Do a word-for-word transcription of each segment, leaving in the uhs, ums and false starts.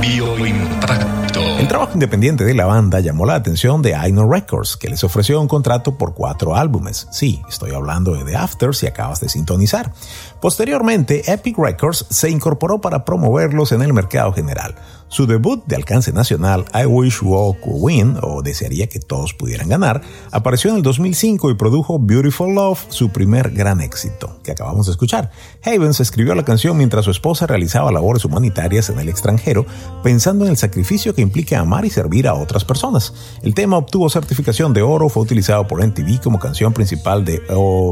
Bioimpacto. El trabajo independiente de la banda llamó la atención de I N O Records, que les ofreció un contrato por cuatro álbumes. Sí, estoy hablando de The Afters si acabas de sintonizar. Posteriormente, Epic Records se incorporó para promoverlos en el mercado general. Su debut de alcance nacional, I Wish We All Could Win, o Desearía que todos pudieran ganar, apareció en el dos mil cinco y produjo Beautiful Love, su primer gran éxito, que acabamos de escuchar. Havens escribió la canción mientras su esposa realizaba labores humanitarias en el extranjero, pensando en el sacrificio que implica amar y servir a otras personas. El tema obtuvo certificación de oro, fue utilizado por M T V como canción principal de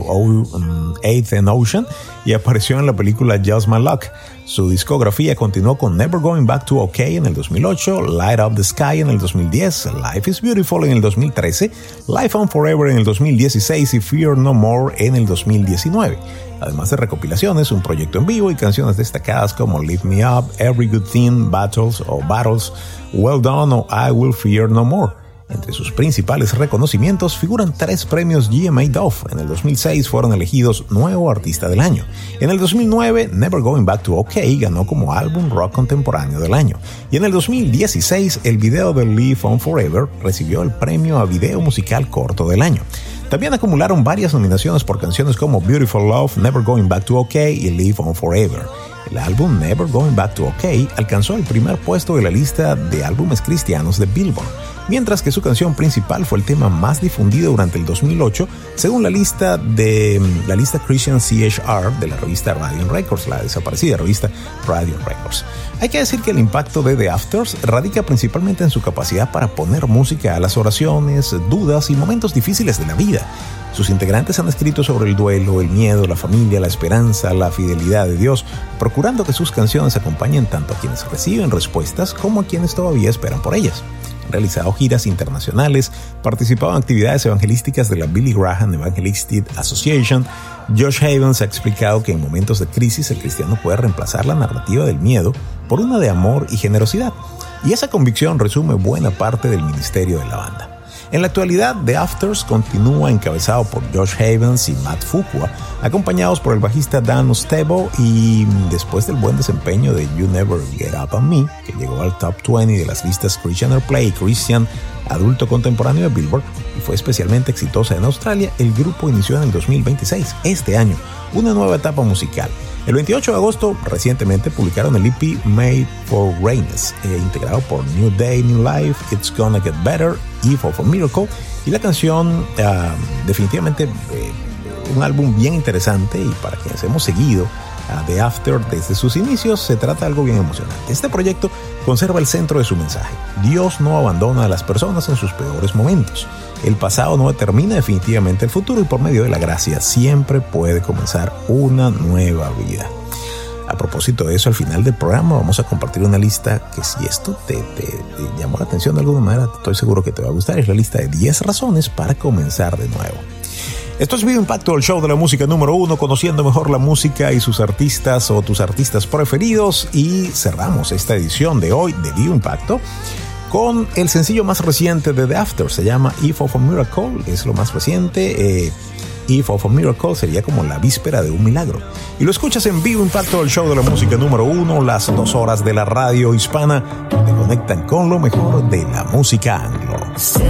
Eighth and Ocean y apareció en la película Just My Luck. Su discografía continuó con Never Going Back to OK en el dos mil ocho, Light Up the Sky en el dos mil diez, Life is Beautiful en el dos mil trece, Life on Forever en el dos mil dieciséis y Fear No More en el dos mil diecinueve. Además de recopilaciones, un proyecto en vivo y canciones destacadas como Lift Me Up, Every Good Thing, Battles o Battles, Well Done o I Will Fear No More. Entre sus principales reconocimientos figuran tres premios G M A Dove. En el dos mil seis fueron elegidos Nuevo Artista del Año. En el dos mil nueve, Never Going Back to OK ganó como Álbum Rock Contemporáneo del Año. Y en el dos mil dieciséis, el video de Live On Forever recibió el premio a Video Musical Corto del Año. También acumularon varias nominaciones por canciones como Beautiful Love, Never Going Back to OK y Live On Forever. El álbum Never Going Back to OK alcanzó el primer puesto de la lista de álbumes cristianos de Billboard, mientras que su canción principal fue el tema más difundido durante el dos mil ocho, según la lista de la lista Christian C H R de la revista Radiant Records, la desaparecida revista Radiant Records. Hay que decir que el impacto de The Afters radica principalmente en su capacidad para poner música a las oraciones, dudas y momentos difíciles de la vida. Sus integrantes han escrito sobre el duelo, el miedo, la familia, la esperanza, la fidelidad de Dios, procurando que sus canciones acompañen tanto a quienes reciben respuestas como a quienes todavía esperan por ellas. Han realizado giras internacionales, participado en actividades evangelísticas de la Billy Graham Evangelistic Association. Josh Havens ha explicado que en momentos de crisis el cristiano puede reemplazar la narrativa del miedo por una de amor y generosidad. Y esa convicción resume buena parte del ministerio de la banda. En la actualidad, The Afters continúa encabezado por Josh Havens y Matt Fuqua, acompañados por el bajista Dan Ostebo, y después del buen desempeño de You Never Get Up On Me, que llegó al top veinte de las listas Christian Airplay y Christian Adulto Contemporáneo de Billboard y fue especialmente exitosa en Australia, el grupo inició en el dos mil veintiséis, este año, una nueva etapa musical. El veintiocho de agosto, recientemente, publicaron el E P Made for Greatness, eh, integrado por New Day, New Life, It's Gonna Get Better, Eve of a Miracle, y la canción, uh, definitivamente, eh, un álbum bien interesante, y para quienes hemos seguido a The After desde sus inicios, se trata de algo bien emocionante. Este proyecto conserva el centro de su mensaje. Dios no abandona a las personas en sus peores momentos. El pasado no determina definitivamente el futuro y por medio de la gracia siempre puede comenzar una nueva vida. A propósito de eso, al final del programa vamos a compartir una lista que, si esto te, te, te llamó la atención de alguna manera, estoy seguro que te va a gustar. Es la lista de diez razones para comenzar de nuevo. Esto es Bioimpacto, el show de la música número uno, conociendo mejor la música y sus artistas o tus artistas preferidos. Y cerramos esta edición de hoy de Bioimpacto con el sencillo más reciente de The After. Se llama Eve of a Miracle, es lo más reciente. Eh, Eve of a Miracle sería como la víspera de un milagro. Y lo escuchas en Bioimpacto, el show de la música número uno, las dos horas de la radio hispana que te conectan con lo mejor de la música anglo.